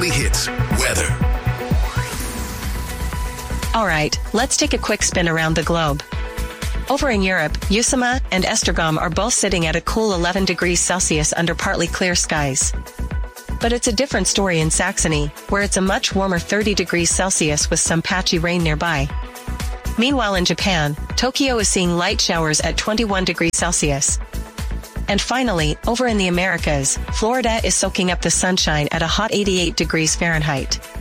Weekly Hits weather. All right, let's take a quick spin around the globe. Over in Europe, Usama and Esztergom are both sitting at a cool 11 degrees Celsius under partly clear skies. But it's a different story in Saxony, where it's a much warmer 30 degrees Celsius with some patchy rain nearby. Meanwhile in Japan, Tokyo is seeing light showers at 21 degrees Celsius. And finally, over in the Americas, Florida is soaking up the sunshine at a hot 88 degrees Fahrenheit.